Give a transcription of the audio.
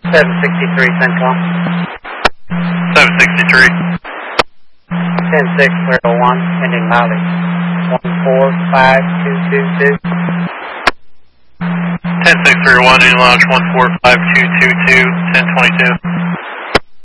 763 CENTCOM. 763. 10601, ending mileage 14522. 10631, ending mileage 14522, 1022.